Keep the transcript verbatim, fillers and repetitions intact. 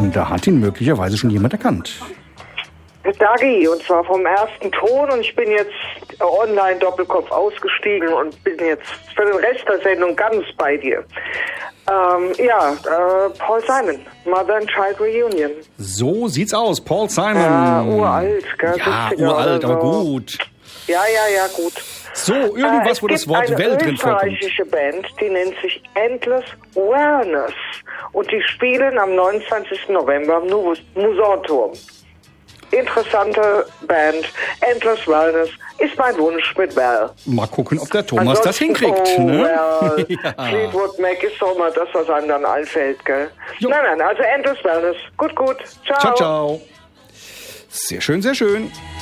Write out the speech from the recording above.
Und da hat ihn möglicherweise schon jemand erkannt. Dagi, und zwar vom ersten Ton, und ich bin jetzt online Doppelkopf ausgestiegen und bin jetzt für den Rest der Sendung ganz bei dir. Ähm, ja, äh, Paul Simon, Mother and Child Reunion. So sieht's aus, Paul Simon. Ja, uralt, gell? Ja, uralt, aber gut. Ja, ja, ja, gut. So, irgendwas, äh, wo das Wort Welt drin vorkommt. Es gibt eine österreichische Band, die nennt sich Endless Wellness. Und die spielen am neunundzwanzigsten November am Musanturm. Interessante Band, Endless Wellness, ist mein Wunsch mit Well. Mal gucken, ob der Thomas Ansonsten, das hinkriegt. Oh, ne? Well, ja. Fleetwood Mac ist doch mal das, was einem dann einfällt, gell? Jo. Nein, nein, also Endless Wellness. Gut, gut. Ciao. Ciao, ciao. Sehr schön, sehr schön.